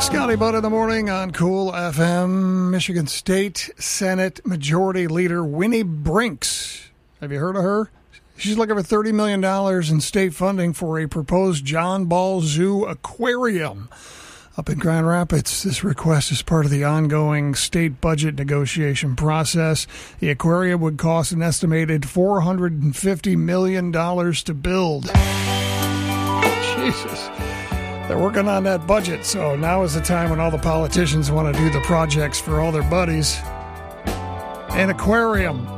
Scotty Butt in the morning on Cool FM. Michigan State Senate Majority Leader Winnie Brinks. Have you heard of her? She's looking for $30 million in state funding for a proposed John Ball Zoo aquarium up in Grand Rapids. This request is part of the ongoing state budget negotiation process. The aquarium would cost an estimated $450 million to build. Jesus. They're working on that budget, so now is the time when all the politicians want to do the projects for all their buddies. An aquarium.